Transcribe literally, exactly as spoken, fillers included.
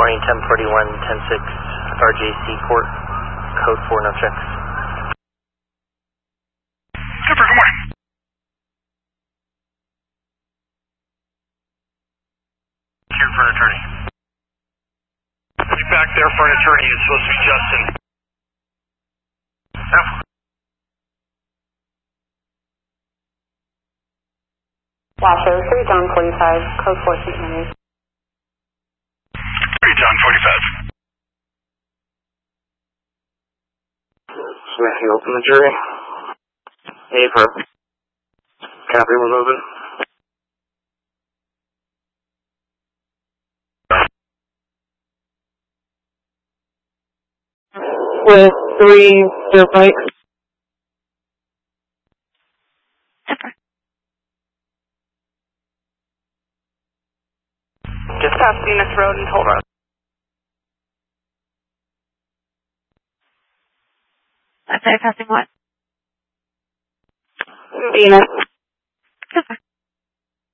morning, ten forty-one, ten six, R J C Court, code four, no checks. Super, good morning. Here for an attorney. Be back there for an attorney. It's supposed to be Justin. No. Washoe, three John forty-five, code four, Saint Mary's. three John forty-five. Smith, you open the jury. A for copy, we're moving. With three dirt bikes. Just past Venus Road and Toll Road. I'm sorry, passing what? Venus.